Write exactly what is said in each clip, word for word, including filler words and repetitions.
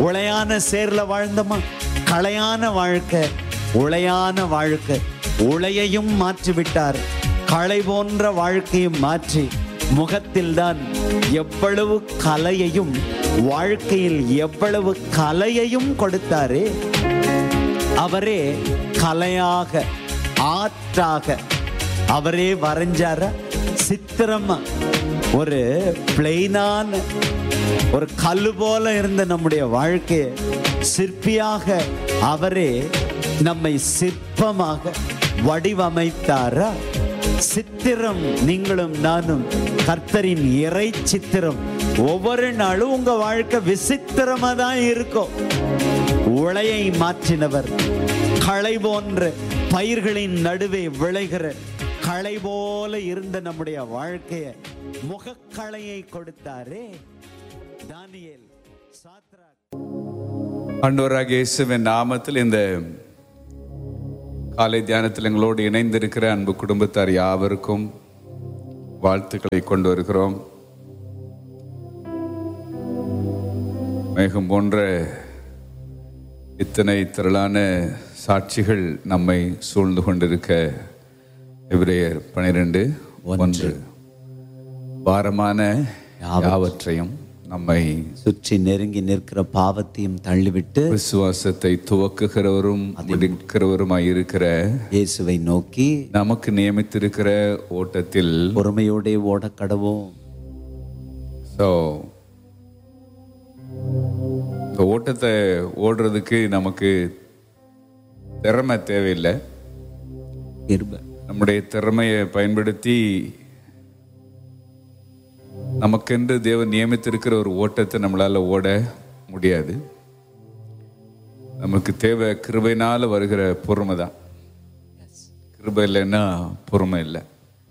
உளையான சேர்ல வாழ்ந்தோமா? களையான வாழ்க்கை, உளையான வாழ்க்கை. உளையையும் மாற்றி விட்டார், களை போன்ற வாழ்க்கையும் மாற்றி முகத்தில் தான் எவ்வளவு கலையையும், வாழ்க்கையில் எவ்வளவு கலையையும் கொடுத்தாரே. அவரே கலையாக, ஆற்றாக அவரே வரைஞ்சார. சித்திரமா ஒரு பிளெயினான ஒரு கல்லு போல இருந்த நம்முடைய வாழ்க்கையை சிற்பியாக அவரே நம்மை சிற்பமாக வடிவமைத்தாரா? சித்திரம் நீங்களும் நானும் கர்த்தரின் இறை சித்திரம். ஒவ்வொரு நாளும் உங்க வாழ்க்கை விசித்திரமா தான் இருக்கும். உளையை மாற்றினவர், களை போன்ற பயிர்களின் நடுவே விளைகிற களை போல இருந்த நம்முடைய வாழ்க்கையை முகக்களையை கொடுத்தாரே. தானியேல், சாத்ராக். ஆண்டவராகிய இயேசுவின் நாமத்தில் இந்த காலை தியானத்தில் எங்களோடு இணைந்திருக்கிற அன்பு குடும்பத்தார் யாவருக்கும் வாழ்த்துக்களை கொண்டு வருகிறோம். மேகம் போன்ற இத்தனை திரளான சாட்சிகள் நம்மை சூழ்ந்து கொண்டிருக்க, எபிரேயர் பனிரெண்டு ஒன்று, பாரமான யாவற்றையும் நம்மை சுற்றி நெருங்கி நிற்கிற பாவத்தையும் தள்ளிவிட்டு விசுவாசத்தை துவக்குகிறவரும் முடிக்கிறவருமாய் இருக்கிற இயேசுவை நோக்கி நமக்கு நியமித்திருக்கிற ஓட்டத்தில் பொறுமையோட ஓட கடவோம். ஸோ இந்த ஓட்டத்தை ஓடுறதுக்கு நமக்கு திறமை தேவையில்லை. நம்முடைய திறமையை பயன்படுத்தி நமக்கென்று தேவன் நியமித்திருக்கிற ஒரு ஓட்டத்தை நம்மளால ஓட முடியாது. நமக்கு தேவை கிருபையினால வருகிற பொறுமை தான். கிருபை இல்லைன்னா பொறுமை இல்லை.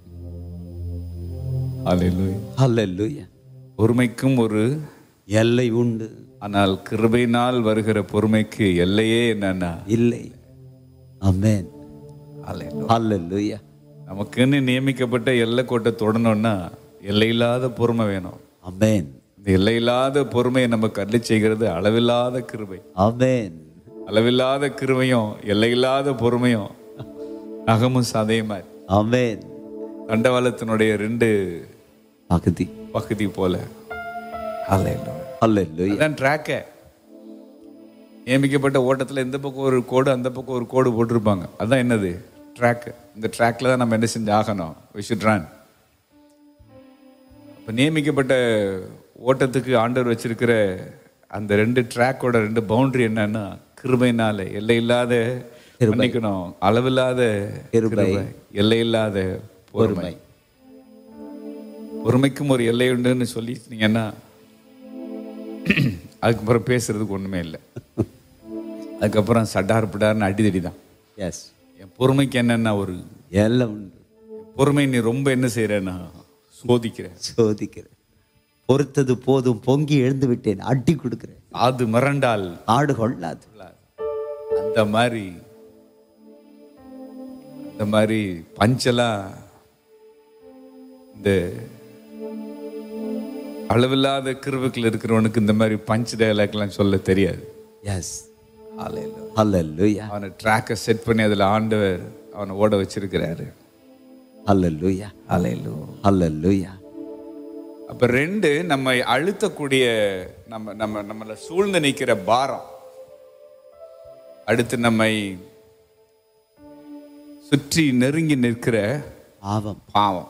ஹல்லேலூயா. பொறுமைக்கும் ஒரு எல்லை உண்டு, ஆனால் கிருபையினால் வருகிற பொறுமைக்கு எல்லையே என்னன்னா இல்லை. ஆமென். ஹல்லேலூயா. நமக்குன்னு நியமிக்கப்பட்ட எல்லை கோட்டை தொடணும்னா எல்லையில்லாத பொறுமை வேணும். ஆமென். இந்த எல்லையில்லாத பொறுமையை நமக்கு அள்ளி செய்கிறது அளவில்லாத கிருபை. ஆமென். அளவில்லாத கிருபையும் எல்லையில்லாத பொறுமையும் நகமும் சதையுமா. ஆமென். தண்டவாளத்தினுடைய ரெண்டு பகுதி பகுதி போல. ஹல்லேலூயா. அதான் ட்ராக்க. நியமிக்கப்பட்ட ஓட்டத்தில் இந்த பக்கம் ஒரு கோடு, அந்த பக்கம் ஒரு கோடு போட்டிருப்பாங்க. அதான் என்னது? ட்ராக். இந்த ட்ராக்ல தான் நம்ம என்ன செஞ்சு ஆகணும். we should run. இப்போ நியமிக்கப்பட்ட ஓட்டத்துக்கு ஆண்டவர் வச்சிருக்கிற அந்த ரெண்டு ட்ராக்கோட ரெண்டு பவுண்டரி என்னன்னா கிருபையினால எல்லையில்லாத மன்னிக்கணும், அளவில்லாத கிருபை, எல்லையில்லாத பொறுமை. பொறுமைக்கும் ஒரு எல்லை உண்டுன்னு சொல்லிட்டீங்கன்னா அதுக்கப்புறம் பேசுறதுக்கு ஒண்ணுமே இல்லை. அதுக்கப்புறம் சட்டார் பிடார்னு அடிதடி தான். எஸ். என் பொறுமைக்கு என்னன்னா ஒரு எல்லை உண்டு. பொறுமை நீ ரொம்ப என்ன செய்யறேன்னா சோதிக்கிறேன் சோதிக்கிறேன். பொறுத்தது போதும், பொங்கி எழுந்து விட்டேன், அடி கொடுக்கிறேன். அது மிரண்டால் ஆடு கொள்ளாது. அந்த மாதிரி அந்த மாதிரி பஞ்செல்லாம் இந்த அளவில்லாத கிருவுக்குள்ள இருக்கிறவனுக்கு இந்த மாதிரி பஞ்ச் டயலாக்லாம் சொல்ல தெரியாது. எஸ். ஹல்லேலூயா. அவனை ட்ராக்கை செட் பண்ணி அதில் ஆண்டவர் அவனை ஓட வச்சிருக்கிறாரு. ஹல்லேலூயா. ஹல்லேலூயா. அப்ப ரெண்டு நம்மை அழுத்தக்கூடிய நம்ம நம்ம நம்மள சூழ்ந்து நிற்கிற பாரம், அடுத்து நம்மை சுற்றி நெருங்கி நிற்கிற பாவம் பாவம்.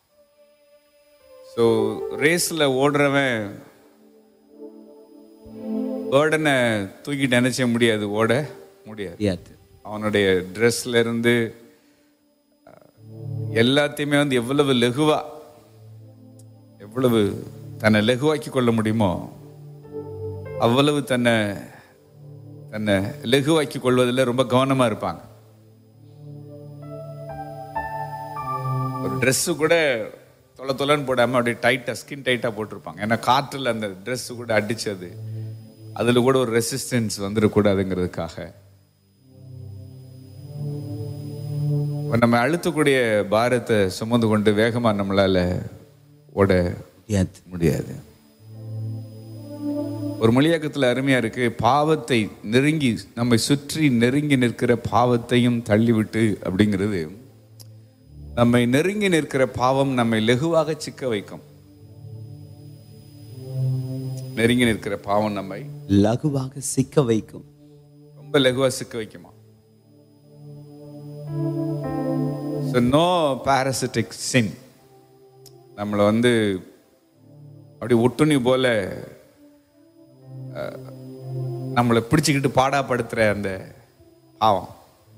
ஸோ ரேஸ்ல ஓடுறவன் பேர்டனை தூக்கிட்டு நினைச்ச முடியாது, ஓட முடியாது. அவனுடைய ட்ரெஸ்ல இருந்து எல்லாத்தையுமே வந்து எவ்வளவு லெகுவா எவ்வளவு தன்னை லெகுவாக்கி கொள்ள முடியுமோ அவ்வளவு தன்னை தன்னை லெகுவாக்கி கொள்வதில் ரொம்ப கவனமா இருப்பாங்க. ஒரு ட்ரெஸ்ஸு கூட தொலை தொலைன்னு போடாமல் அப்படியே டைட்டாக ஸ்கின் டைட்டாக போட்டிருப்பாங்க. ஏன்னா காற்றில் அந்த ட்ரெஸ்ஸு கூட அடித்தது, அதில் கூட ஒரு ரெசிஸ்டன்ஸ் வந்துடக்கூடாதுங்கிறதுக்காக. நம்ம அழுத்தக்கூடிய பாரத்தை சுமந்து கொண்டு வேகமாக நம்மளால் ஓட முடியாது. ஒரு மொழியாக்கத்தில் அருமையா இருக்கு, பாவத்தை நெருங்கி நம்மை சுற்றி நெருங்கி நிற்கிற பாவத்தையும் தள்ளிவிட்டு அப்படிங்கிறது. நம்மை நெருங்கி நிற்கிற பாவம் நம்மை லகுவாக சிக்க வைக்கும். நெருங்கி நிற்கிற பாவம் நம்மை லகுவாக சிக்க வைக்கும். ரொம்ப லகுவா சிக்க வைக்குமா? So no parasitic sin. நம்மளை வந்து அப்படி ஒட்டுணி போல நம்மளை பிடிச்சுக்கிட்டு பாடாப்படுத்துற அந்த பாவம்.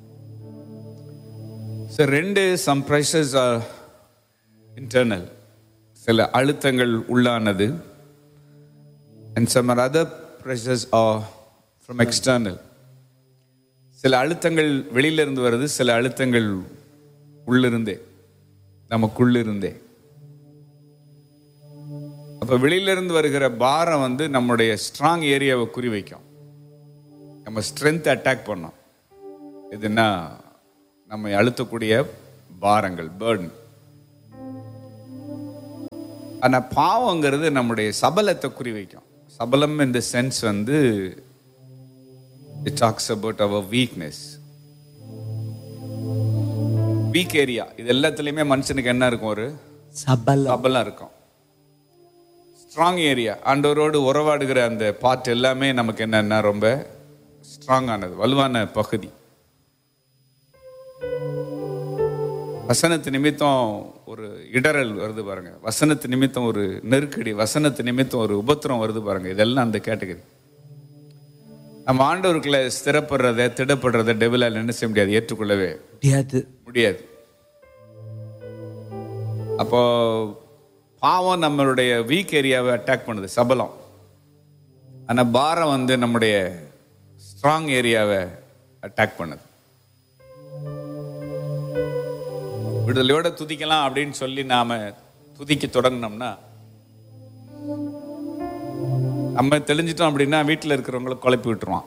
ஸோ ரெண்டு, சம் ப்ரெஷர்ஸ் ஆர் இன்டர்னல், சில அழுத்தங்கள் உள்ளானது, and some other pressures R from external. சில அழுத்தங்கள் வெளியிலிருந்து வருது, சில அழுத்தங்கள் உள்ளிருந்தே, நமக்குள்ளிருந்தே. அப்போ வெளியிலிருந்து வருகிற பாரம் வந்து நம்முடைய ஸ்ட்ராங் ஏரியாவை குறி வைக்கும். நம்ம ஸ்ட்ரென்த் அட்டாக் பண்ணோம். இதுன்னா நம்மை அழுத்தக்கூடிய பாரங்கள், பேர்டன். ஆனால் பாவங்கிறது நம்முடைய சபலத்தை குறி வைக்கும். சபலம் இந்த சென்ஸ் வந்து it talks about our weakness, week area. இது எல்லாத்துலேயுமே மனுஷனுக்கு என்ன இருக்கும்? ஒரு சபலம் சபலம் இருக்கும். ஸ்ட்ராங் ஏரியா, ஆண்டவரோடு உறவாடுகிற அந்த பார்ட் எல்லாமே நமக்கு என்னன்னா ரொம்ப ஸ்ட்ராங் ஆனது, வலுவான பகுதி. வசனத்து நிமித்தம் ஒரு இடரல் வருது பாருங்க, வசனத்து நிமித்தம் ஒரு நெருக்கடி, வசனத்து நிமித்தம் ஒரு உபத்திரம் வருது பாருங்க, இதெல்லாம் அந்த கேட்டகரி. நம்ம ஆண்டவருக்குள்ள ஸ்திரப்படுறதை, திடப்படுறதை டெவிலால் என்ன செய்ய முடியாது, ஏற்றுக்கொள்ளவே முடியாது முடியாது. அப்போ பாவம் நம்மளுடைய வீக் ஏரியாவை அட்டாக் பண்ணுது, சபலம். ஆனால் பாரம் வந்து நம்முடைய ஸ்ட்ராங் ஏரியாவை அட்டாக் பண்ணுது. விடுதலையோட துதிக்கலாம் அப்படின்னு சொல்லி நாம துதிக்க தொடங்கினோம்னா, நம்ம தெளிஞ்சிட்டோம் அப்படின்னா வீட்டில் இருக்கிறவங்களை குழப்பி விட்டுருவான்.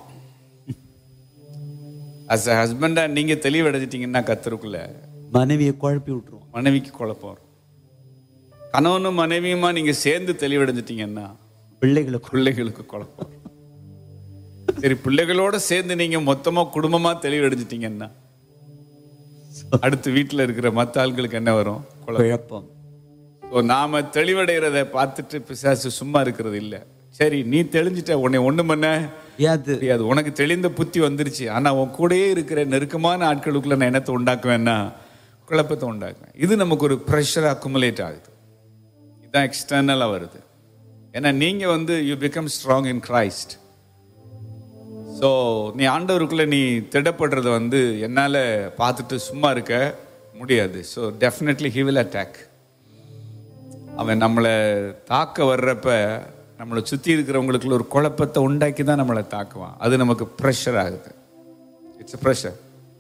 அஸ் அ ஹஸ்பண்டா நீங்க தெளிவடைஞ்சிட்டீங்கன்னா கத்தருக்குள்ள மனைவியை குழப்பி விட்டுருவோம், மனைவிக்கு குழப்பம் வரும். கணவனும் மனைவியுமா நீங்க சேர்ந்து தெளிவடைஞ்சிட்டீங்கன்னா பிள்ளைகளுக்கு பிள்ளைகளுக்கு குழப்பம். சரி, பிள்ளைகளோட சேர்ந்து நீங்க மொத்தமா குடும்பமா தெளிவடைஞ்சிட்டீங்கன்னா அடுத்து வீட்டில் இருக்கிற மற்ற ஆட்களுக்கு என்ன வரும்? குழப்பம். நாம தெளிவடைகிறத பார்த்துட்டு பிசாசு சும்மா இருக்கிறது இல்லை. சரி, நீ தெளிஞ்சிட்ட, உன்னை ஒண்ணு பண்ண முடியாது, உனக்கு தெளிந்த புத்தி வந்துருச்சு. ஆனா உன் கூடயே இருக்கிற நெருக்கமான ஆட்களுக்குள்ள நான் என்னத்தை உண்டாக்குவேன்னா குழப்பத்தை உண்டாக்குவேன். இது நமக்கு ஒரு ப்ரெஷர் அக்குமுலேட் ஆகுது. இதுதான் எக்ஸ்டர்னலா வருது. ஏன்னா நீங்க வந்து you become strong in Christ. So நீ ஆண்டவருக்குள்ள நீ திடப்படுறத வந்து என்னால் பார்த்துட்டு சும்மா இருக்க முடியாது. So definitely he will attack. அவன் நம்மளை தாக்க வர்றப்ப நம்மளை சுற்றி இருக்கிறவங்களுக்குள்ள ஒரு குழப்பத்தை உண்டாக்கி தான் நம்மளை தாக்குவான். அது நமக்கு ப்ரெஷர் ஆகுது. It's a pressure.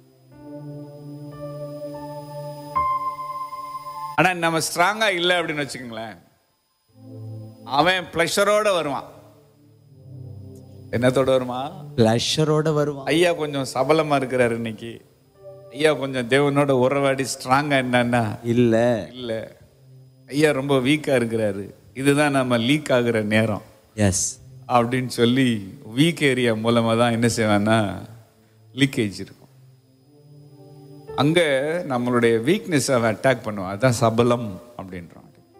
ஆனால் நம்ம ஸ்ட்ராங்காக இல்லை அப்படின்னு வச்சுக்கோங்களேன், அவன் ப்ளஷரோட வருவான். என்னத்தோட வருமா? பிளஷரோட வருவான். ஐயா கொஞ்சம் சபலமா இருக்கிறாரு இன்னைக்கு, ஐயா கொஞ்சம் தேவனோட உறவாடி ஸ்ட்ராங்கா என்னன்னா இல்ல இல்ல, ஐயா ரொம்ப வீக்கா இருக்கிறாரு, இதுதான் நம்ம லீக் ஆகுற நேரம் எஸ் அப்படின்னு சொல்லி வீக் ஏரியா மூலமா தான் என்ன செய்வான்னா லீக்கேஜ் இருக்கும். அங்க நம்மளுடைய வீக்னஸ் அவன் அட்டாக் பண்ணுவான். அதான் சபலம் அப்படின்றான்.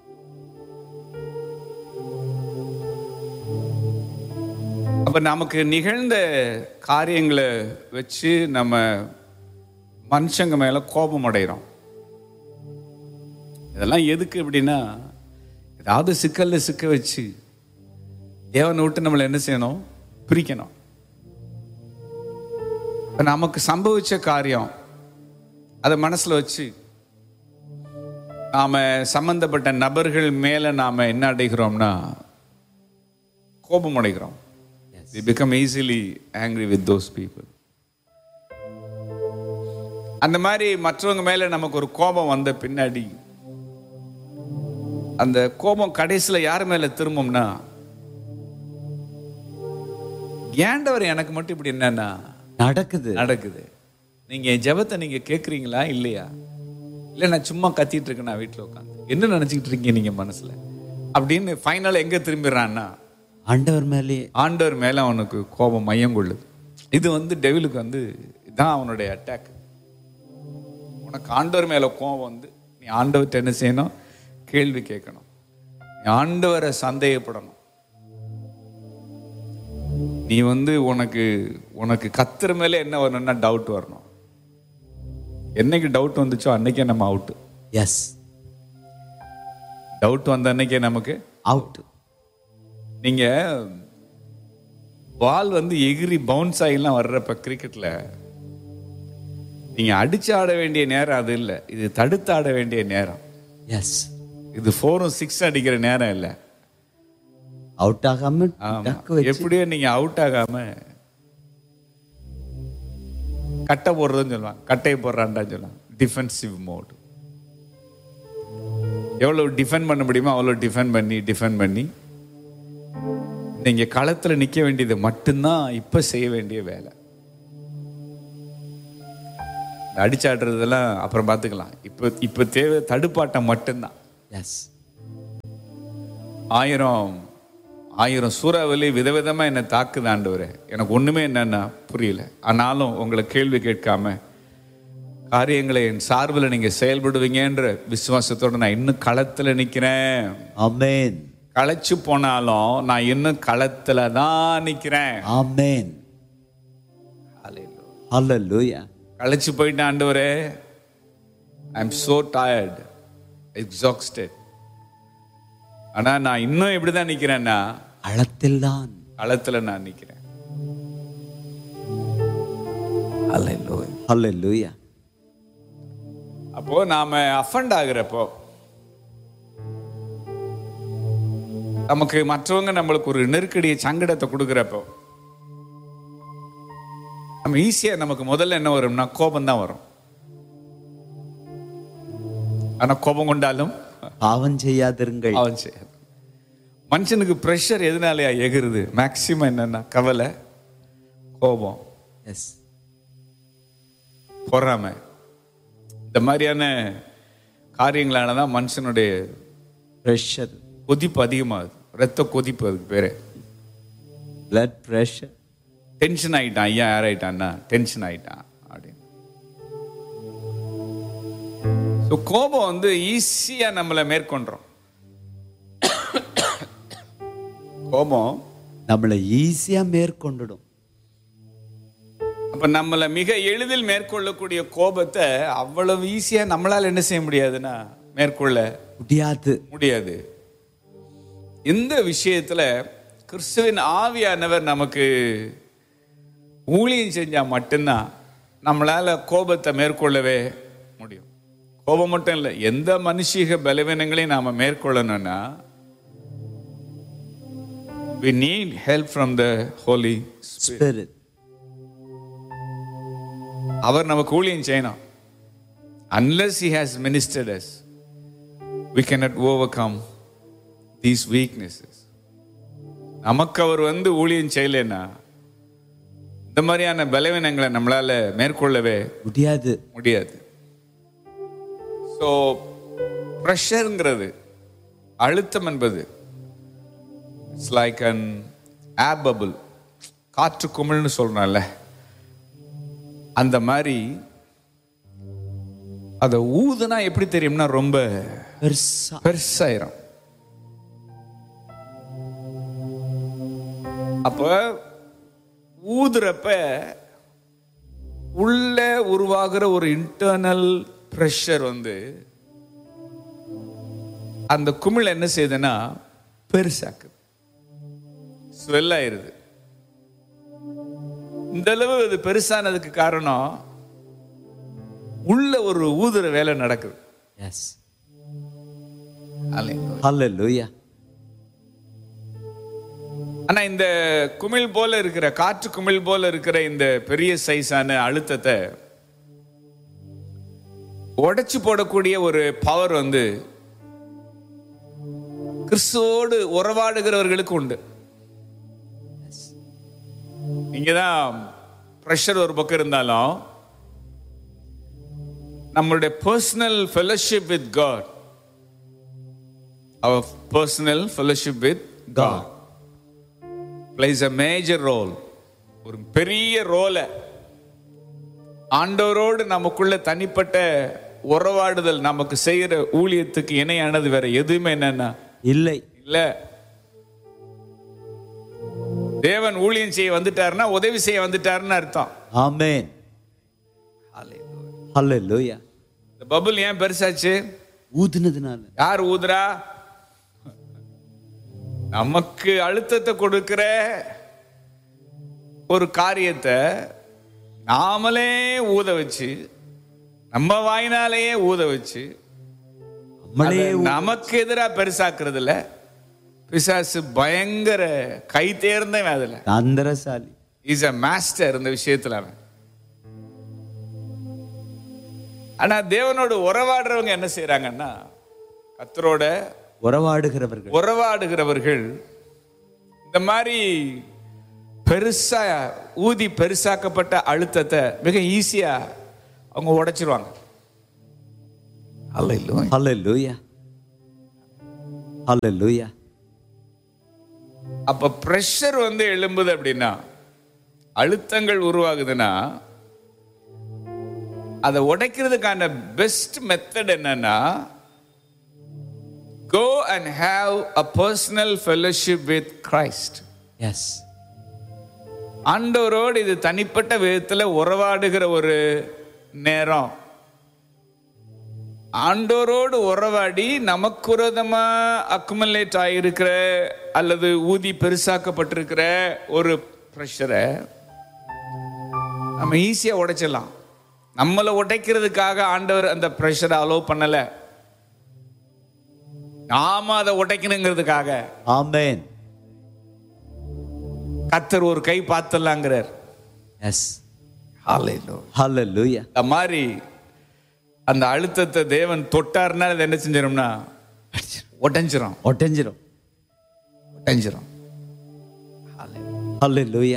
அப்ப நமக்கு நிகழ்ந்த காரியங்களை வச்சு நம்ம மனுஷங்க மேல கோபம் அடைகிறோம். இதெல்லாம் எதுக்கு அப்படின்னா, ஏதாவது சிக்கல்ல சிக்க வச்சு தேவனை விட்டு நம்மளை என்ன செய்யணும்? பிரிக்கணும். நமக்கு சம்பவிச்ச காரியம் அதை மனசுல வச்சு நாம சம்பந்தப்பட்ட நபர்கள் மேல நாம என்ன அடைகிறோம்னா கோபம் அடைகிறோம். We become easily angry with those people. அந்த மாதிரி மற்றவங்க மேல நமக்கு ஒரு கோபம் வந்த பின்னாடி அந்த கோபம் கடைசியில யார் மேல திரும்பும்னா, ஏண்டவர் எனக்கு மட்டும் இப்படி என்னன்னா நடக்குது நடக்குது நீங்க என் ஜெபத்தை நீங்க கேட்குறீங்களா இல்லையா? இல்லை நான் சும்மா கத்திட்டு இருக்கேன், நான் வீட்டில் உட்காந்து என்ன நினைச்சுக்கிட்டு இருக்கீங்க நீங்க மனசுல அப்படின்னு ஃபைனல் எங்க திரும்பிடுறான்னா ஆண்டவர் மேலே ஆண்டவர் மேல அவனுக்கு கோபம் மையம் கொள்ளுது. இது வந்து டெவிலுக்கு வந்து இதான் அவனுடைய அட்டாக். உனக்கு ஆண்டவர் மேல கோபம் வந்து நீ ஆண்டவர்கிட்ட என்ன செய்யணும்? கேள்வி கேட்கணும். நீ ஆண்டவரை சந்தேகப்படணும். நீ வந்து உனக்கு உனக்கு கத்துற மேல என்ன வரணும்னா டவுட் வரணும். என்னைக்கு டவுட் வந்துச்சோ அன்னைக்கே நம்ம அவுட்டு. எஸ், டவுட் வந்த அன்னைக்கே நமக்கு அவுட். நீங்க பால் வந்து எகிரி பவுன்ஸ் ஆகிலாம் வர்றப்ப கிரிக்கெட்ல நீங்க அடிச்சு ஆட வேண்டிய நேரம் அது இல்லை, இது தடுத்து ஆட வேண்டிய நேரம். எஸ், இது ஃபோரும் சிக்ஸ் அடிக்கிற நேரம் இல்லை. அவுட் ஆகாம எப்படியோ நீங்க அவுட் ஆகாம கட்டை போடுறதுன்னு சொல்லுவாங்க, கட்டையை போடுறான்டான்னு சொல்லுவாங்க. Defensive mode. எவ்வளவு டிஃபெண்ட் பண்ண முடியுமோ அவ்வளோ டிஃபெண்ட் பண்ணி டிஃபெண்ட் பண்ணி நீங்க களத்துல நிக்க வேண்டியது மட்டும்தான் இப்ப செய்ய வேண்டிய வேலை. அடிச்சாடுறதெல்லாம் அப்புறம் பார்த்துக்கலாம். இப்ப இப்ப தேவை தடுப்பாட்டம் மட்டும்தான். எஸ், ஆயிரம் ஆயிரம் சூறாவளி விதவிதமா என்ன தாக்குது ஆண்டவரே, எனக்கு ஒண்ணுமே என்னன்னா புரியல. ஆனாலும் உங்களை கேள்வி கேட்காம காரியங்களை என் சார்பில் நீங்க செயல்படுவீங்கன்ற விசுவாசத்தோட நான் இன்னும் களத்துல நிக்கிறேன். ஆமென். களைச்சு போனாலும் நான் இன்னும் களத்துல தான் நிக்கிறேன். ஆமென். ஹல்லேலூயா. களைச்சு போயிட்டேன் ஆண்டவரே, I am so tired, exhausted. ஆனா நான் இன்னும் எப்படிதான் நிக்கிறேன்னா களத்தில் தான், களத்துல நான் நிக்கிறேன். ஹல்லேலூயா. ஹல்லேலூயா. அப்போ நாம அஃபண்ட் ஆகுறப்போ நமக்கு மற்றவங்க நம்மளுக்கு ஒரு நெருக்கடியை சங்கடத்தை கொடுக்குறப்போ நம்ம ஈஸியா நமக்கு முதல்ல என்ன வரும்னா கோபம் தான் வரும். ஆனா கோபம் கொண்டாலும் பாவம் செய்யாதிருங்கள். அவன் செய்யாது. மனுஷனுக்கு பிரஷர் எதனாலயா எகிருது? மேக்சிமம் என்னன்னா கவலை, கோபம், எஸ், பொறாமை. இந்த மாதிரியான காரியங்களானதான் மனுஷனுடைய பிரஷர், கொதிப்பு அதிகமாகுது. ரத்த கொதிப்பு, அதுக்கு பேரு பிளட் பிரஷர். டென்ஷன் ஆயிட்டான். ஐயா யார் ஆயிட்டான்னா டென்ஷன் ஆயிட்டான் அப்படின்னு. ஸோ கோபம் வந்து ஈஸியா நம்மளை மேற்கொண்டோம். கோபம் நம்மளை ஈஸியா மேற்கொண்டுடும். அப்ப நம்மளை மிக எளிதில் மேற்கொள்ளக்கூடிய கோபத்தை அவ்வளவு ஈஸியா நம்மளால என்ன செய்ய முடியாதுன்னா மேற்கொள்ள முடியாது முடியாது. இந்த விஷயத்துல கிறிஸ்துவின் ஆவியானவர் நமக்கு ஊழியம் செஞ்சா மட்டும்தான் நம்மளால கோபத்தை மேற்கொள்ளவே முடியும். கோபம் மட்டும் இல்லை, எந்த மனுஷீக பலவீனங்களையும் நாம மேற்கொள்ளணும்னா we need help from the Holy Spirit. அவர் நமக்கு ஊழியம் செய்யணும். Unless he has ministered us, we cannot overcome these weaknesses. நமக்கு அவர் வந்து ஊழியம் செய்யலைன்னா இந்த மாதிரியான பலவீனங்களை நம்மளால மேற்கொள்ளவே முடியாது முடியாது. ஸோ ப்ரெஷருங்கிறது, அழுத்தம் என்பது it's like an air bubble, காற்று குமிழ்னு சொல்றோம்ல, அந்த மாதிரி அதை ஊதுனா எப்படி தெரியும்னா ரொம்ப பெருசா பெருசாயிரும். அப்ப ஊதுறப்ப உள்ள உருவாகிற ஒரு இன்டர்னல் பிரஷர் வந்து அந்த குமிழ் என்ன செய்யுதுன்னா பெருசாக்கு, ஸ்வெல் ஆயிருது. இந்த அளவு அது பெருசானதுக்கு காரணம் உள்ள ஒரு ஊதுற வேலை நடக்குது. எஸ், ஹல்லேலூயா. ஆனா இந்த குமிழ் போல இருக்கிற, காற்று குமிழ் போல இருக்கிற இந்த பெரிய சைஸான அழுத்தத்தை உடைச்சு போடக்கூடிய ஒரு பவர் வந்து கிறிஸ்துவோடு உறவாடுகிறவர்களுக்கு உண்டு. இங்கதான் பிரஷர் ஒரு பக்கம் இருந்தாலும் நம்மளுடைய personal fellowship with God, our personal fellowship with God, place a major role. ஒரு பெரிய ரோலை ஆண்டவரோடு நமக்குள்ள தனிப்பட்ட உறவாடுதல் நமக்கு செய்யற ஊழியத்துக்கு இணையானது வேற எதுவுமே என்னன்னா இல்லை. இல்ல. தேவன் ஊழியம் செய்ய வந்துட்டாருன்னா உதவி செய்ய வந்துட்டாருன்னு அர்த்தம். ஆமென். ஹல்லேலூயா. இந்த பபுள் ஏன் பெருசாச்சு? ஊதுனதுனால. யார் ஊதுறா? நமக்கு அழுத்தத்தை கொடுக்கிற ஒரு காரியத்தை நாமளே ஊத வச்சு, நம்ம வாயினாலேயே ஊத வச்சு நமக்கு எதிராக பெருசாக்குறதுல பிசாசு பயங்கர கை தேர்ந்தவன். அதுல தந்திரசாலி. இஸ் a மாஸ்டர் இந்த விஷயத்துல அவன். ஆனா தேவனோடு உறவாடுறவங்க என்ன செய்யறாங்கன்னா, கர்த்தரோட உறவாடுகிறவர்கள் உறவாடுகிறவர்கள் இந்த மாதிரி பெருசா ஊதி பெருசாக்கப்பட்ட அழுத்தத்தை மிக ஈஸியா அவங்க உடைச்சிருவாங்க. ஹல்லேலூயா. ஹல்லேலூயா. அப்ப பிரஷர் வந்து எழும்புது அப்படின்னா, அழுத்தங்கள் உருவாகுதுன்னா, அதை உடைக்கிறதுக்கான பெஸ்ட் மெத்தட் என்னன்னா, go and have a personal fellowship with Christ. Yes. ஆண்டவரோடு இது தனிப்பட்ட விதத்துல உறவாடுகிற ஒரு நேரம். ஆண்டவரோடு உறவாடி நமக்கு விரோதமா அக்குமுலேட் ஆகியிருக்கிற அல்லது ஊதி பெருசாக்கப்பட்டிருக்கிற ஒரு பிரஷரை நம்ம ஈஸியா உடைச்சிடலாம். நம்மளை உடைக்கிறதுக்காக ஆண்டவர் அந்த பிரஷரை அலோவ் பண்ணல, நாம அதை உடைக்கணுங்கிறதுக்காக. ஆமென். கர்த்தர் ஒரு கை பார்த்துடலாங்கிறார். எஸ். ஹல்லேலூயா. அந்த மாதிரி அந்த அழுத்தத்தை தேவன் தொட்டார்னா அது என்ன செஞ்சிடும்னா ஒட்டஞ்சிரும் ஒட்டஞ்சிரும் ஒட்டஞ்சிரும். ஹல்லேலூயா.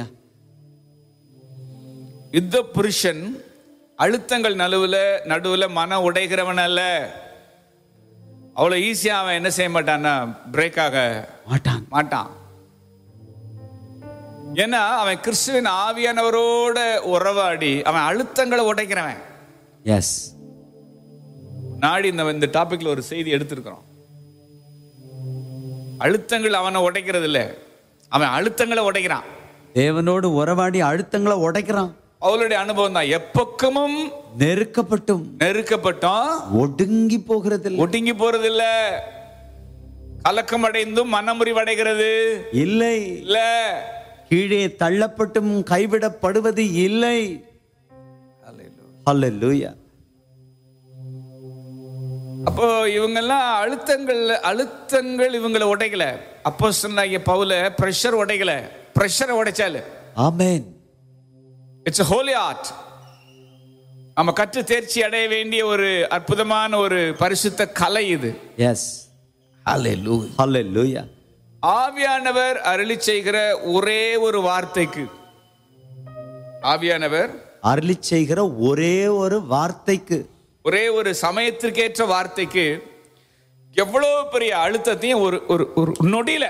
யுத்த புருஷன் அழுத்தங்கள் நடுவுல நடுவுல மன உடைகிறவன் அல்ல. அவ்வளவு ஈஸியா அவன் என்ன செய்ய மாட்டான்னா பிரேக் ஆக மாட்டான் மாட்டான். ஏன்னா அவன் கிறிஸ்துவின் ஆவியானவரோட உறவாடி அவன் அழுத்தங்களை உடைக்கிறவன். எஸ். நாடி இந்த இந்த டாபிக்ல ஒரு செய்தி எடுத்திருக்கிறோம். அழுத்தங்கள் அவனை உடைக்கிறது இல்ல, அவன் அழுத்தங்களை உடைக்கிறான். தேவனோடு உறவாடி அழுத்தங்களை உடைக்கிறான். அவளுடைய அனுபவம் தான். எப்பக்கமும் நெருக்கப்பட்டும் நெருக்கப்பட்டோம் ஒடுங்கி போகிறது இல்லை. ஒடுங்கி போறது இல்ல. கலக்கம் அடைந்தும் மனமுறிவடைகிறது இல்லை. இல்ல. கீழே தள்ளப்பட்டும் கைவிடப்படுவது இல்லை. ஹல்லேலூயா. அப்போ இவங்கெல்லாம் அழுத்தங்கள் அழுத்தங்கள் இவங்களை உடைக்கல. அப்போஸ்தலனாகிய பவுல பிரஷர் உடைக்கல, பிரஷரை உடைச்சால. ஆமென். It's a holy art. நம்ம கற்று தேர்ச்சி அடைய வேண்டிய ஒரு அற்புதமான ஒரு பரிசுத்த கலை இது. எஸ். ஹல்லேலூயா. ஹல்லேலூயா. ஆவியானவர் அருளி செய்கிற ஒரே ஒரு வார்த்தைக்கு, ஆவியானவர் அருளி செய்கிற ஒரே ஒரு வார்த்தைக்கு, ஒரே ஒரு சமயத்திற்கேற்ற வார்த்தைக்கு எவ்வளவு பெரிய அழுத்தத்தையும் ஒரு ஒரு ஒரு நொடியில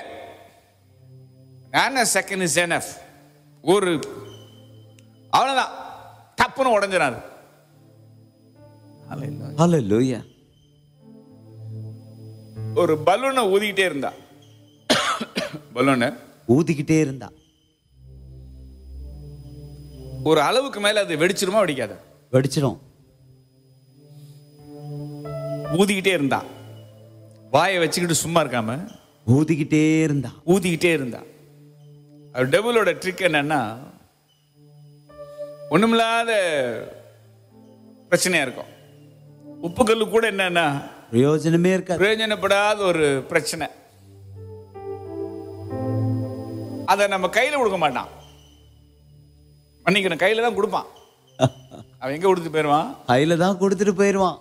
செகண்ட் இஸ் எனஃப், ஒரு அவ்வளவுதான் டப்புன்னு உடைஞ்சிடாது. ஹல்லேலூயா. ஒரு பலூனை ஊதிக்கிட்டே இருந்தா, பலூனை ஊதிக்கிட்டே இருந்தா ஒரு அளவுக்கு மேல அது வெடிச்சிருமா வெடிக்காது? வெடிச்சிரும். ஊதிக்கிட்டே இருந்தா, வாயை வச்சுக்கிட்டு சும்மா இருக்காம ஊதிக்கிட்டே இருந்தா ஊதிக்கிட்டே இருந்தா. டெவிலோட ட்ரிக் என்னன்னா, ஒண்ணுமில்லாத பிரச்சனையா இருக்கும். உப்புக்கல்லு கூட என்னன்னா பிரயோஜனமே இருக்காது, பிரயோஜனப்படாத ஒரு பிரச்சனை. அதை நம்ம கையில கொடுக்க மாட்டான், மன்னிக்கணும், கையில தான் கொடுப்பான். அவன் எங்க கொடுத்துட்டு போயிருவான்? கையில தான் கொடுத்துட்டு போயிருவான்.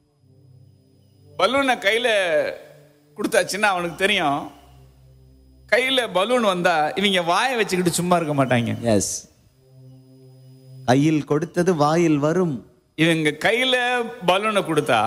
பலூனை கையில கொடுத்தாச்சுன்னா அவனுக்கு தெரியும், கையில பலூன் வந்தா இவங்க வாயை வச்சுக்கிட்டு சும்மா இருக்க மாட்டாங்க. எஸ். கையில் கொடுத்தது வாயில் வரும். இவங்க கையில பலூனை கொடுத்தா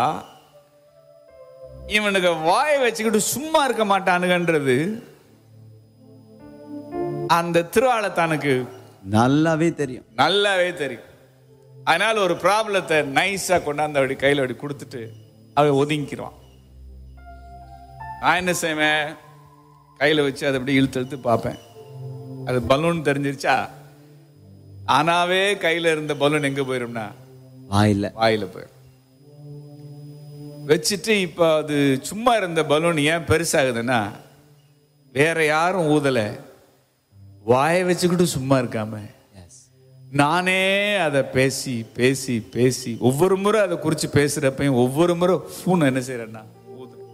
இவனுக்கு வாயை வச்சுக்கிட்டு சும்மா இருக்க மாட்டானுங்கன்றது அந்த திருவாளத்தானுக்கு நல்லாவே தெரியும். நல்லாவே தெரியும். அதனால ஒரு ப்ராப்ளத்தை நைஸா கொண்டாந்து அப்படி கையில் அப்படி கொடுத்துட்டு அவன் ஒதுங்கிக்கிறான். நான் என்ன செய்வேன், கையில் வச்சு அதை அப்படி இழுத்து இழுத்து பார்ப்பேன். அது பலூன் தெரிஞ்சிருச்சா, ஆனாவே கையில் இருந்த பலூன் எங்கே போயிரும்னா வாயில வாயில போயிடும். வச்சுட்டு இப்போ அது சும்மா இருந்த பலூன் ஏன் பெருசாகுதுன்னா, வேற யாரும் ஊதலை, வாயை வச்சுக்கிட்டு சும்மா இருக்காம நானே அதை பேசி பேசி பேசி ஒவ்வொரு முறை அதை குறித்து பேசுறப்பையும் ஒவ்வொரு முறை ஃபோன் என்ன செய்யறேன்னா ஊதுறேன்.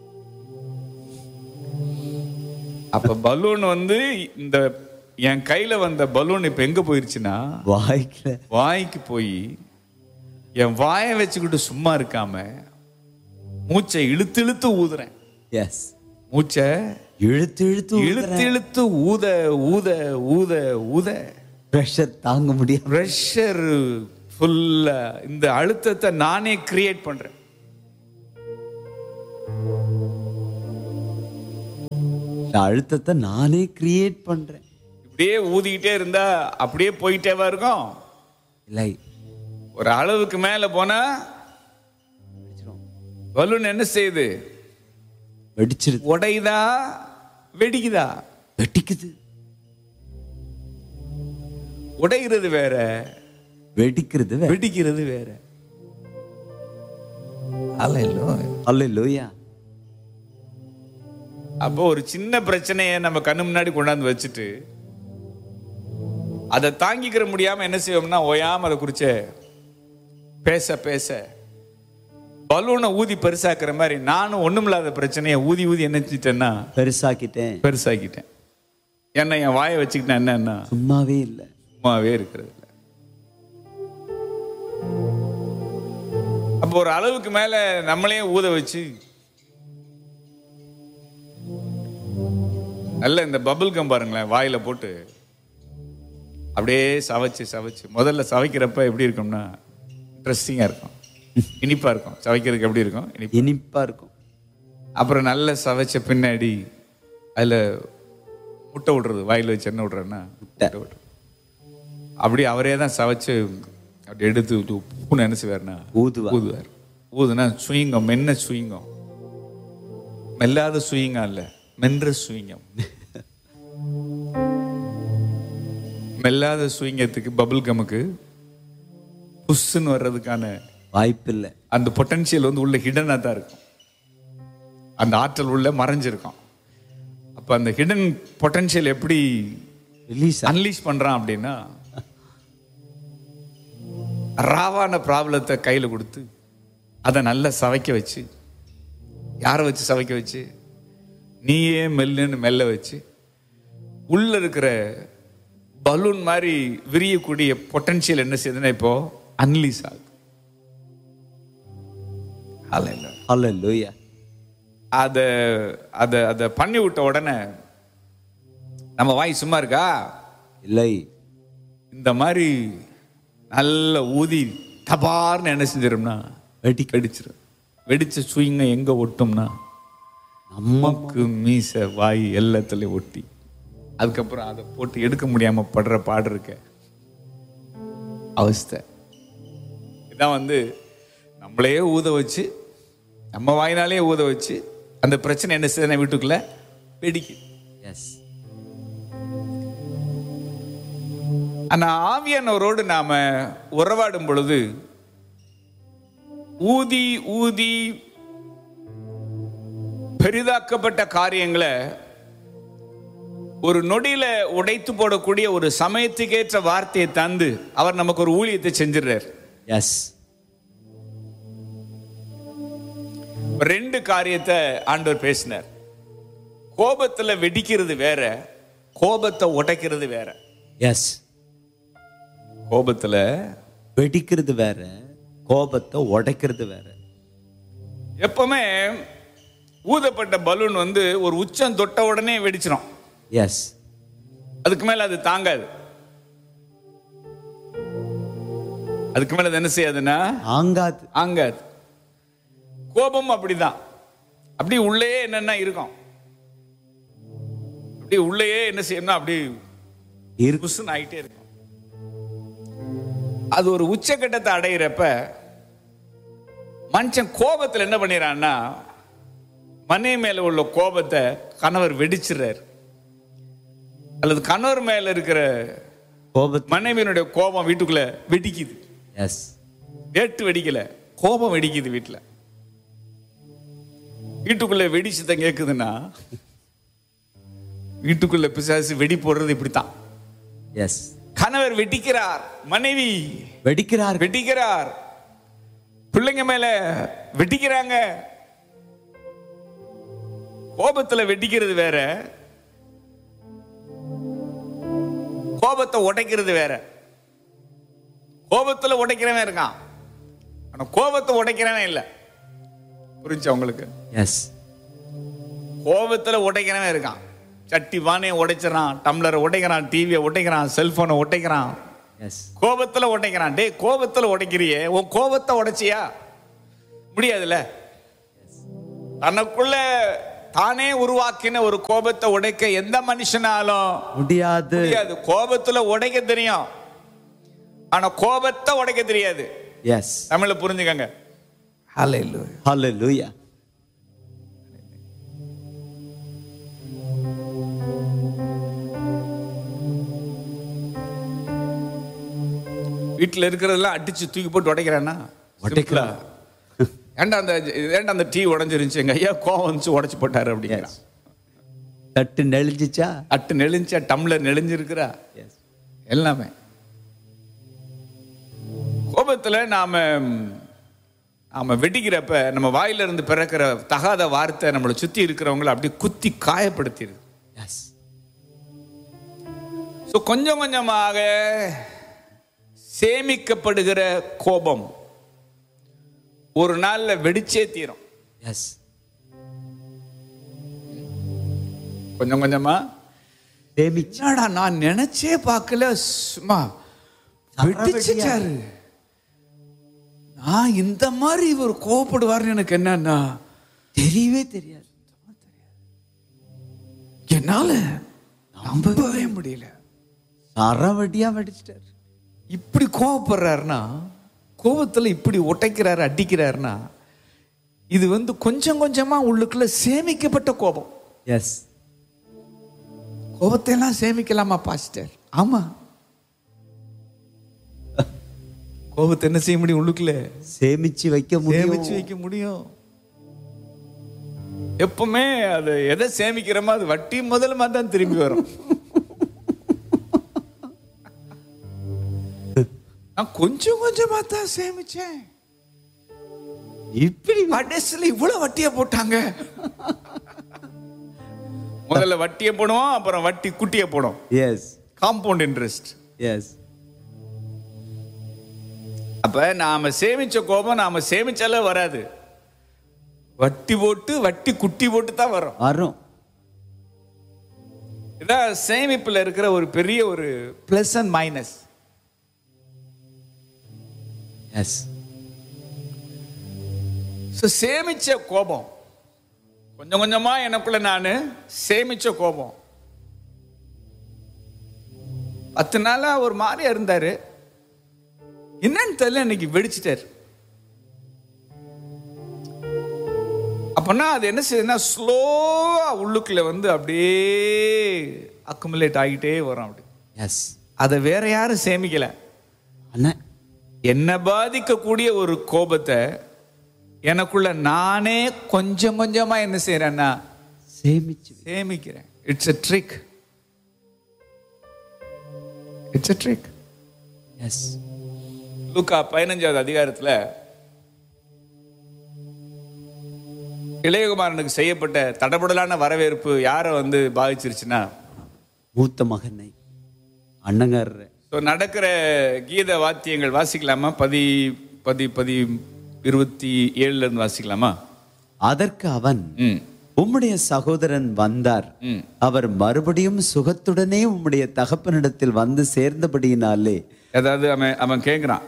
அப்ப பலூன் வந்து இந்த என் கையில வந்த பலூன் இப்ப எங்க போயிருச்சுன்னா வாய்க்கு வாய்க்கு போய் என் வாயை வச்சுக்கிட்டு சும்மா இருக்காம மூச்சை இழுத்து இழுத்து ஊதுறேன். எஸ், மூச்சை இழுத்து இழுத்து இழுத்து இழுத்து ஊத ஊத ஊத ஊத பிரஷர் தாங்க முடியும். பிரஷர் ஃபுல்லா இந்த அழுத்தத்தை நானே கிரியேட் பண்றேன். அழுத்தத்தை நானே கிரியேட் பண்றேன். இப்படியே ஊதிக்கிட்டே இருந்தா அப்படியே போயிட்டேவா இருக்கும் இல்லை, ஒரு அளவுக்கு மேல போனா பலூன் என்ன செய்யுது, வெடிச்சிருது. உடையுதா வெடிக்குதா? வெடிக்குது. உடைகிறது வேற, வெடிக்கிறது வேற. வெடிக்கிறது வேற. அல்லேலூயா. அப்போ ஒரு சின்ன பிரச்சனையை நம்ம கண்ணு முன்னாடி கொண்டாந்து வச்சுட்டு அதை தாங்கிக்கிற முடியாம என்ன செய்வோம்னா ஓயாம அதை குறிச்ச பேச பேச பலூனை ஊதி பெருசாக்குற மாதிரி நானும் ஒண்ணுமில்லாத பிரச்சனையை ஊதி ஊதி என்ன செஞ்சிட்டேன்னா பெருசாக்கிட்டேன் பெருசாக்கிட்டேன். என்ன என் வாயை வச்சுக்கிட்டேன் என்னன்னா சும்மாவே இல்லை, சும்மாவே இருக்கிறது இல்லை. அப்போ ஒரு அளவுக்கு மேல நம்மளே ஊத வச்சு நல்ல இந்த பபிள் கம் பாருங்களேன், வாயில போட்டு அப்படியே சவைச்சு சவைச்சு முதல்ல சவைக்கிறப்ப எப்படி இருக்கும்னா இன்ட்ரெஸ்டிங்கா இருக்கும், இனிப்பா இருக்கும். சவைக்கிறதுக்கு எப்படி இருக்கும், இனிப்பா இருக்கும். அப்புறம் நல்ல சவைச்ச பின்னாடி அதுல முட்டை விடுறது, வாயில வச்சு என்ன விடுறேன்னா முட்டை விடுறது. அப்படி அவரே தான் சவைச்சு அப்படி எடுத்து உப்புன்னு என்ன செய்வார்னா ஊதுவார். ஊதுவார். ஊதுனா சுயிங்கம், மென்ன சுயிங்கம், மெல்லாத சுயிங்கம் இல்ல, மென்ற சுயிங்கம். மெல்லாத சுயிங்கத்துக்கு பபிள் கமுக்கு புஷ்ன்னு வர்றதுக்கான வாய்ப்பு இல்லை. அந்த பொட்டன்ஷியல் வந்து உள்ள ஹிடனா தான் இருக்கும், அந்த ஆற்றல் உள்ள மறைஞ்சிருக்கும். அப்ப அந்த ஹிடன் பொட்டன்ஷியல் எப்படி ரிலீஸ் அன்லீஷ் பண்றான் அப்படின்னா ராவான ப்ராப்ளத்தை கையில கொடுத்து அதை நல்லா சவைக்க வச்சு, யாரை வச்சு சவைக்க வச்சு, நீயே மெல்லுன்னு மெல்ல வச்சு உள்ள இருக்கிற பலூன் மாதிரி விரியக்கூடிய பொட்டன்ஷியல் என்ன செய்யுதுன்னா இப்போ அன்லீஸ் ஆகுது. அல்லேலூயா. அதை அதை அதை பண்ணி விட்ட உடனே நம்ம வாய் சும்மா இருக்கா இல்லை, இந்த மாதிரி நல்ல ஊதி தபார்னு என்ன செஞ்சிரும்னா வெடி வெடிச்சிடும். வெடிச்ச சுயிங்க எங்க ஒட்டும்னா நமக்கு மீச வாய் எல்லாத்துலயும் ஒட்டி, அதுக்கப்புறம் அதை போட்டு எடுக்க முடியாம படுற பாடு இருக்க அவஸ்தை. இதான் வந்து நம்மளே ஊத வச்சு நம்ம வாயினாலே ஊத வச்சு அந்த பிரச்சனை என்ன செய்ய வீட்டுக்குள்ள வெடிக்கு. எஸ். ஆனா ஆவியானவரோடு நாம உறவாடும் பொழுது ஊதி ஊதி பெரிதாக்கப்பட்ட காரியங்களை ஒரு நொடியில உடைத்து போடக்கூடிய ஒரு சமயத்துக்கேற்ற வார்த்தையை தந்து அவர் நமக்கு ஒரு ஊழியத்தை செஞ்சிடறார். எஸ். ரெண்டு காரியத்தை ஆண்டவர் பேசினார். கோபத்துல வெடிக்கிறது வேற, கோபத்தை உடைக்கிறது வேற. எஸ். கோபத்துல வெடிக்கிறது வேற, கோபத்தை உடைக்கிறது வேற. எப்பவுமே ஊதப்பட்ட பலூன் வந்து ஒரு உச்சம் தொட்ட உடனே வெடிச்சிடும். எஸ். அதுக்கு மேல அது தாங்காது. அதுக்கு மேல அது என்ன செய்யாதுன்னா ஆங்காது ஆங்காது. கோபம் அப்படிதான், அப்படி உள்ளே என்னன்னா இருக்கும், அப்படி உள்ளே என்ன செய்யணும்னா அப்படி இருக்கு. புசுன்னு ஆயிட்டே இருக்கும். அது ஒரு உச்சக்கட்டத்தை அடையிறப்ப மனுஷன் கோபத்துல என்ன பண்ணிடுறான்னா, மனைவி மேல உள்ள கோபத்தை கணவர் வெடிச்சிடுறாரு, அல்லது கணவர் மேல இருக்கிற கோபத்தை மனைவியினுடைய கோபம் வீட்டுக்குள்ள வெடிக்குது. எஸ், வேட்டு வெடிக்கல, கோபம் வெடிக்குது வீட்டுல. வீட்டுக்குள்ள வெடிச்சுதான் கேக்குதுன்னா, வீட்டுக்குள்ள பிசாசு வெடி போடுறது இப்படித்தான். எஸ், கணவர் வெடிக்கிறார், மனைவி வெடிக்கிறார், வெடிக்கிறார், பிள்ளைங்க மேல வெடிக்கிறாங்க. கோபத்துல வெடிக்கிறது வேற, கோபத்தை உடைக்கிறது வேற. கோபத்துல உடைக்கிறவன் இருக்கான், ஆனா கோபத்தை உடைக்கிறவன் இல்ல. புரிஞ்சா உங்களுக்கு? எஸ், கோபத்துல உடைக்கிறவன் இருக்கான். சட்டி பானையை உடைச்சிடறான், டம்ளரை உடைக்கிறான், டிவியை உடைக்கிறான், செல்போனை உடைக்கிறான். எஸ், கோபத்துல உடைக்கிறான். டே, கோபத்துல உடைக்கிறியே, உன் கோபத்தை உடைச்சியா? முடியாதுல்ல. தனக்குள்ள தானே உருவாக்கின ஒரு கோபத்தை உடைக்க எந்த மனுஷனாலும் முடியாது. முடியாது. கோபத்துல உடைக்க தெரியும், ஆனா கோபத்தை உடைக்க தெரியாது. எஸ், தமிழ்ல புரிஞ்சுக்கங்க. ஹல்லேலூயா, ஹல்லேலூயா. வீட்டுல இருக்கிறதெல்லாம் அடிச்சு தூக்கி போட்டு உடைக்கிறானா? உடைக்கலாம். ஏண்டா அந்த ஏண்டா அந்த டீ உடைஞ்சிருந்துச்சு, எங்க ஐயா கோவம் வந்துச்சு உடைச்சு போட்டாரு அப்படிங்கிறான். தட்டு நெளிஞ்சிச்சா? அட்டு நெளிஞ்சா, டம்ளர் நெளிஞ்சிருக்கிறா, எல்லாமே. கோபத்துல நாம நாம வெடிக்கிறப்ப நம்ம வாயில இருந்து பிறக்கிற தகாத வார்த்தை நம்மளை சுத்தி இருக்கிறவங்களை அப்படி குத்தி காயப்படுத்திடுது. எஸ். ஸோ கொஞ்சம் கொஞ்சமாக சேமிக்கப்படுகிற கோபம் ஒரு நாள்ல வெடிச்சே தீரும். எஸ். கொஞ்சம் கொஞ்சமா சேமிச்சு, என்னடா நான் நினைச்சே பார்க்கல, சும்மா வெடிச்சாரு. நான் இந்த மாதிரி இவர் கோபப்படுவார்னு எனக்கு என்னன்னா தெரியவே தெரியாது. என்னால நம்பவே முடியல. சரவடியா வெடிச்சிட்டாரு. இப்படி கோபப்படுறாருன்னா, கோபத்துல இப்படி உடைக்கிறாரு, அடிக்கிறாருன்னா, இது வந்து கொஞ்சம் கொஞ்சமா உள்ளுக்குள்ள சேமிக்கப்பட்ட கோபம். எஸ். கோபத்தை எல்லாம் சேமிக்கலாமா பாஸ்டர்? ஆமா. கோபத்தை என்ன செய்ய முடியும்? உள்ளுக்குள்ள சேமிச்சு வைக்க முடியும். சேமிச்சு வைக்க முடியும். எப்பவுமே அது எதை சேமிக்கிறோமோ அது வட்டி முதல்ல தான் திரும்பி வரும். நான் கொஞ்சம் கொஞ்சமா தான் சேமிச்சேன், இப்படி கடைசியில் இவ்வளவு வட்டியை போட்டாங்க. முதல்ல வட்டியை போடுவோம், அப்புறம் வட்டி குட்டியை போடும். எஸ். Compound interest. எஸ். அப்ப நாம சேமிச்ச கோபம் நாம சேமிச்சாலே வராது, வட்டி போட்டு வட்டி குட்டி போட்டு தான் வரும். வரும். இதான் சேமிப்புல இருக்கிற ஒரு பெரிய ஒரு பிளஸ் அண்ட் மைனஸ். எஸ். சேமிச்ச கோபம் கொஞ்சம் கொஞ்சமா எனக்குள்ள நானு சேமிச்ச கோபம் பத்து நாளா ஒரு மாதிரியா இருந்தாரு, என்னன்னு தெரியல, இன்னைக்கு வெடிச்சிட்டாரு. அப்பனா அது என்ன செய்யுதுன்னா, ஸ்லோவா உள்ளுக்குள்ள வந்து அப்படியே அக்குமுலேட் ஆகிட்டே வரும். அப்படி எஸ். அதை வேற யாரும் சேமிக்கல. அண்ணா, என்ன பாதிக்கக்கூடிய ஒரு கோபத்தை எனக்குள்ள நானே கொஞ்சம் கொஞ்சமா என்ன செய்யறேன்னா சேமிச்சு சேமிக்கிறேன். It's a trick. It's a trick. S. லூக்கா பதினஞ்சாவது அதிகாரத்துல இளையகுமாரனுக்கு செய்யப்பட்ட தடபுடலான வரவேற்பு யாரை வந்து பாதிச்சிருச்சுன்னா, மூத்த மகனை, அண்ணங்காரர். நடக்கிற கீத வாத்தியங்கள் வாசிக்கலாமா? பதி பதி பதி இருபத்தி ஏழுல இருந்து வாசிக்கலாமா? அதற்கு அவன், உம்முடைய சகோதரன் வந்தார், அவர் மறுபடியும் சுகத்துடனே உம்முடைய தகப்பனிடத்தில் வந்து சேர்ந்தபடியினாலே. அதாவது அவன் அவன் கேட்கிறான்,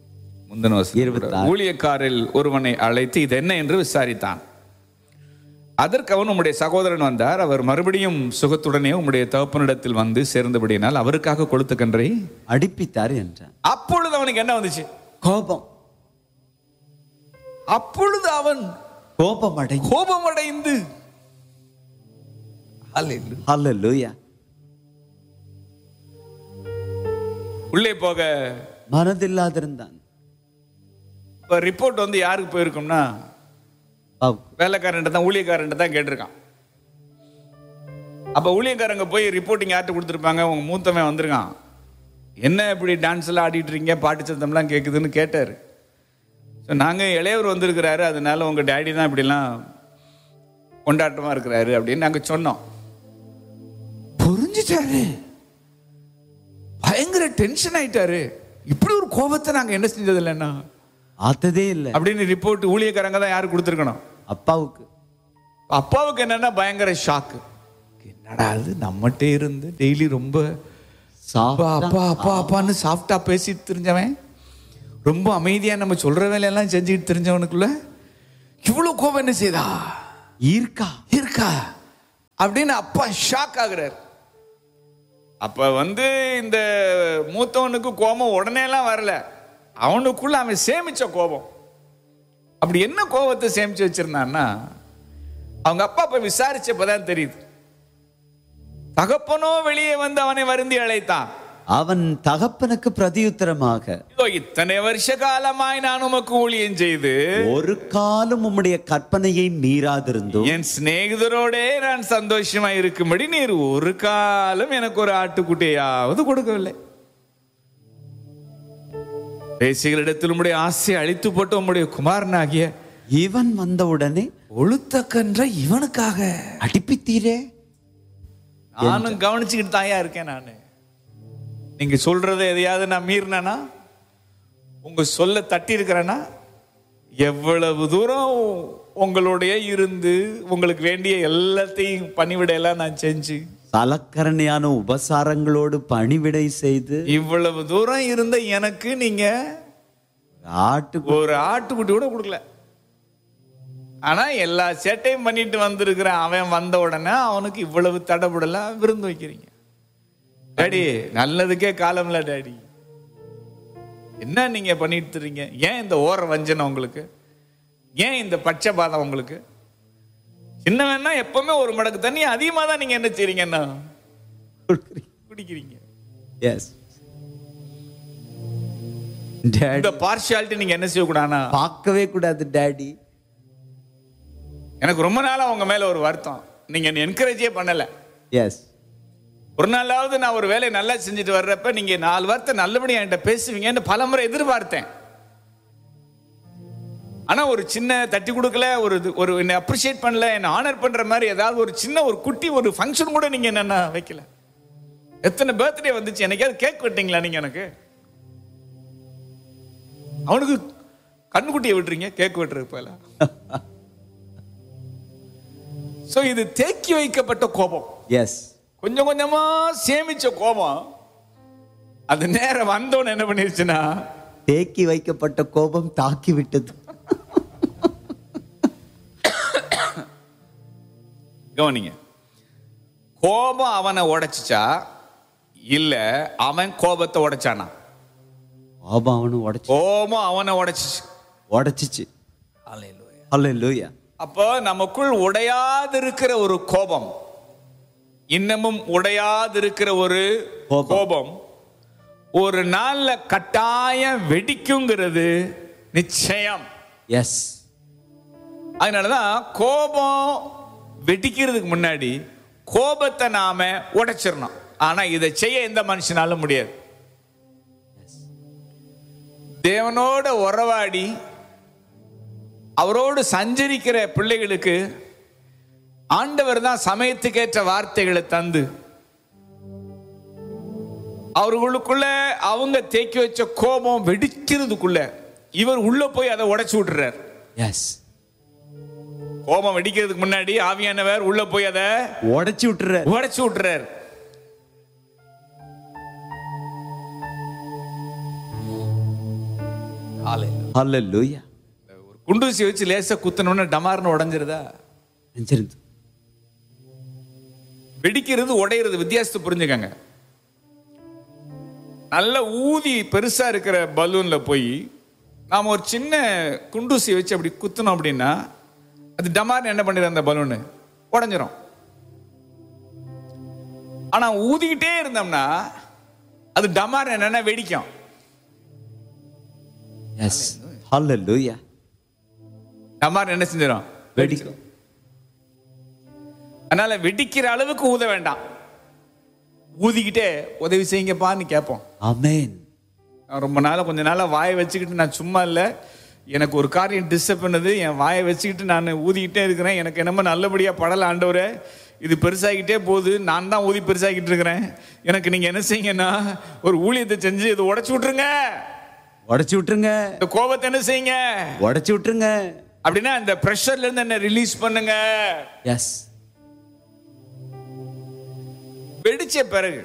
முந்தின வருஷம், ஊழியக்காரில் ஒருவனை அழைத்து இது என்ன என்று விசாரித்தான். அதற்கு அவன், உம்முடைய சகோதரன் வந்தார், அவர் மறுபடியும் சுகத்துடனே உம்முடைய தகப்பனிடத்தில் வந்து சேர்ந்தபடியினால் அவருக்காக கொளுத்த கன்றை அடிப்பித்தார் என்றான். அப்பொழுது அவனுக்கு என்ன வந்துச்சு? கோபம். அப்பொழுது அவன் கோபம் அடை கோபம் அடைந்து ஹல்லேலூயா உள்ளே போக மனதில்லாதிருந்தான். இப்ப ரிப்போர்ட் வந்து யாருக்கு போயிருக்கும்னா, வேலைக்காரன் தான், ஊழியக்காரன் தான் கேட்டிருக்கான். அப்ப ஊழியக்காரங்க போய் ரிப்போர்ட்டிங் யார்கிட்ட கொடுத்துருப்பாங்க? உங்க மூத்தவன் வந்திருக்கான், என்ன இப்படி டான்ஸ் எல்லாம் ஆடிட்டு இருக்கீங்க, பாட்டு சத்தம்லாம் கேட்குதுன்னு கேட்டாரு. ஸோ நாங்கள் இளையவர் வந்திருக்கிறாரு, அதனால உங்க டேடி தான் இப்படிலாம் கொண்டாட்டமா இருக்கிறாரு அப்படின்னு நாங்கள் சொன்னோம். புரிஞ்சுட்டாரு, பயங்கர டென்ஷன் ஆயிட்டாரு. இப்படி ஒரு கோபத்தை நாங்க என்ன செஞ்சது இல்லைன்னா ஆத்ததே இல்லை அப்படின்னு ரிப்போர்ட் ஊழியக்காரங்க தான் யாரு கொடுத்துருக்கணும்? அப்பாவுக்கு. அப்பாவுக்கு என்னன்னா பயங்கர ஷாக்கு. என்னடா அது, நம்மகிட்ட இருந்து டெய்லி ரொம்ப அப்பா அப்பா அப்பா அப்பான்னு சாஃப்டா பேசிட்டு தெரிஞ்சவன், ரொம்ப அமைதியா நம்ம சொல்ற வேலையெல்லாம் செஞ்சுட்டு தெரிஞ்சவனுக்குள்ள இவ்வளவு கோபம் என்ன செய்தா இருக்கா இருக்கா அப்படின்னு அப்பா ஷாக் ஆகுறாரு. அப்ப வந்து இந்த மூத்தவனுக்கு கோபம் உடனே எல்லாம் வரல, அவனுக்குள்ள அவன் சேமிச்ச கோபம். அப்படி என்ன கோபத்தை சேமிச்சு வச்சிருந்தான்னா, அவங்க அப்பா அப்ப விசாரிச்சப்பதான் தெரியுது. தகப்பனோ வெளியே வந்து அவனை வருந்தி அழைத்தான். அவன் தகப்பனுக்கு பிரதியுத்தரமாக, இத்தனை வருஷ காலமாய் நான் உமக்கு ஊழியம் செய்து ஒரு காலம் உம்முடைய கற்பனையை மீறாதிருந்தோம், என் சிநேகிதரோடே நான் சந்தோஷமா இருக்கும்படி நீர் ஒரு காலம் எனக்கு ஒரு ஆட்டுக்குட்டியாவது கொடுக்கவில்லை. பேசிகளிடத்தில் உம்முடைய ஆசையை அழித்து போட்டு உம்முடைய குமாரனாகிய இவன் வந்தவுடனே ஒழுத்த கன்ற இவனுக்காக அடிப்பித்தீரே. நானும் கவனிச்சுக்கிட்டு தாயா இருக்கேன். நானு நீங்க சொல்றதை எதையாவது நான் மீறினா, உங்க சொல்ல தட்டி இருக்கிறேன்னா, எவ்வளவு தூரம் உங்களுடைய இருந்து உங்களுக்கு வேண்டிய எல்லாத்தையும் பணிவிடை எல்லாம் நான் செஞ்சு சலக்கரணையான உபசாரங்களோடு பணிவிடை செய்து இவ்வளவு தூரம் இருந்த எனக்கு நீங்க ஆட்டு ஒரு ஆட்டுக்குட்டி கூட கொடுக்கல. ஆனா எல்லா சேட்டையும் பண்ணிட்டு வந்திருக்கிற அவன் வந்த உடனே அவனுக்கு இவ்வளவு தடபுடலாம் விருந்து வைக்கிறீங்க. டாடி, நல்லதுக்கே காலம் இல்ல டாடி, என்ன நீங்க பண்ணிட்டு இருக்கீங்க? ஏன் இந்த ஓர வஞ்சனம் உங்களுக்கு? ஏன் இந்த பட்சபாதம் உங்களுக்கு? சின்னவன்னா எப்பவுமே ஒரு மடக்கு தண்ணி அதிகமா தான் நீங்க என்ன செய்றீங்கன்னா குடிக்கிறீங்க. எஸ், இந்த பார்ஷியாலிட்டி நீங்க என்ன செய்யக்கூடாதுன்னா பார்க்கவே கூடாது டாடி. எனக்கு ரொம்ப நாளா உங்க மேல ஒரு வருத்தம், நீங்க என்ன என்கரேஜே பண்ணல. எஸ், ஒரு நாளாவது நான் ஒரு வேலையை நல்லா செஞ்சுட்டு வர்றப்ப நீங்க நாலு வார்த்தை நல்லபடியா என்கிட்ட பேசுவீங்கன்னு பலமுறை எதிர்பார்த்தேன். ஆனா ஒரு சின்ன தட்டி கொடுக்கல, ஒரு ஒரு என்ன அப்ரிஷியேட் பண்ணல, என்ன ஆனர் பண்ற மாதிரி ஏதாவது ஒரு சின்ன ஒரு குட்டி ஒரு ஃபங்க்ஷன் கூட நீங்க என்ன வைக்கல. எத்தனை பர்த்டே வந்துச்சு, என்னைக்காவது கேக் வெட்டீங்களா நீங்க? எனக்கு அவனுக்கு கண்ணுக்குட்டியை விட்டுறீங்க கேக் வெட்டுறது போல. சோ இது தேக்கி வைக்கப்பட்ட கோபம். எஸ், கொஞ்சம் கொஞ்சமா சேமிச்ச கோபம் அது நேரம் வந்தோன்னு என்ன பண்ணிருச்சுன்னா, தேக்கி வைக்கப்பட்ட கோபம் தாக்கி விட்டது. கவனிங்க, கோபம் அவனை உடைச்சிச்சா இல்ல அவன் கோபத்தை உடைச்சானா? கோபம் அவனை உடைச்சு கோபம் அவனை உடைச்சிச்சு உடைச்சிச்சு. ஹல்லேலூயா. அப்போ நமக்குள் உடையாதிருக்கிற ஒரு கோபம், இன்னமும் உடையாதிருக்கிற ஒரு கோபம் ஒரு நாள்ல கட்டாயம் வெடிக்குங்கிறது நிச்சயம். எஸ், அதனாலதான் கோபம் வெடிக்கிறதுக்கு முன்னாடி கோபத்தை நாம உடைச்சிடணும். ஆனா இதை செய்ய எந்த மனுஷனாலும் முடியாது. தேவனோட உறவாடி அவரோடு சஞ்சரிக்கிற பிள்ளைகளுக்கு ஆண்டவர் தான் சமயத்துக்கேற்ற வார்த்தைகளை தந்து அவர்களுக்குள்ள அவங்க தேக்கி வச்ச கோபம் வெடிக்கிறதுக்குள்ள இவர் உள்ள போய் அதை உடைச்சு விட்டுறார். எஸ், கோபம் வெடிக்கிறதுக்கு முன்னாடி ஆவியானவர் உள்ள போய் அதை உடைச்சு விட்டுறார் உடைச்சு விட்டுறார். ஹல்லேலூயா. ஒரு குண்டூசி வச்சு லேசா குத்தணும்னு டமார்னு உடைஞ்சிருதா? நெஞ்சிருந்து வெடிக்கிறது உடையிறது வித்தியாசத்தை புரிஞ்சுக்கங்க. நல்ல ஊதி பெருசா இருக்கிற பலூன்ல போய் நாம ஒரு சின்ன குண்டூசி வச்சு அப்படி குத்தணும் அப்படின்னா அது டமார்னு என்ன பண்ணிடும், அந்த பலூனு உடஞ்சிரும். ஆனா ஊதிக்கிட்டே இருந்தோம்னா அது டமார் என்னன்னா வெடிக்கும். எஸ் ஹalleluya. டமார் என்ன செஞ்சிடும், வெடிக்கும். அதனால வெடிக்கிற அளவுக்கு ஊத வேண்டாம், ஊதிக்கிட்டே உதவி செய்யுங்கப்பான்னு கேட்போம். ஆமென். நான் ரொம்ப நாளா கொஞ்ச நாளா வாயை வச்சுக்கிட்டு நான் சும்மா இல்லை, எனக்கு ஒரு காரியம் டிஸ்டர்ப் பண்ணுது, என் வாயை வச்சுக்கிட்டு நான் ஊதிக்கிட்டே இருக்கிறேன், எனக்கு என்னமோ நல்லபடியா படல ஆண்டவரே, இது பெருசாகிட்டே போகுது, நான் தான் ஊதி பெருசாகிட்டு இருக்கிறேன், எனக்கு நீங்க என்ன செய்யுங்கன்னா ஒரு ஊழியத்தை செஞ்சு இதை உடைச்சு விட்டுருங்க, உடைச்சு விட்டுருங்க, இந்த கோபத்தை என்ன செய்யுங்க உடைச்சு விட்டுருங்க, அப்படின்னா அந்த பிரஷர்ல இருந்து என்ன ரிலீஸ் பண்ணுங்க. எஸ். வெடிச்ச பிறகு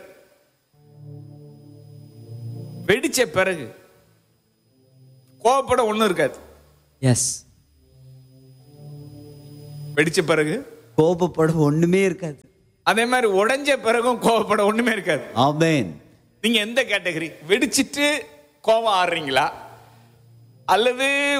வெடிச்ச பிறகு கோபப்பட ஒண்ணும் இருக்காது. எஸ். வெடிச்ச பிறகு கோபப்பட ஒண்ணுமே இருக்காது. அதே மாதிரி உடைஞ்ச பிறகும் கோபப்பட ஒண்ணுமே இருக்காது. ஆமென். நீங்க எந்த கேட்டகரி? வெடிச்சிட்டு கோபம் ஆடுறீங்களா, அல்லது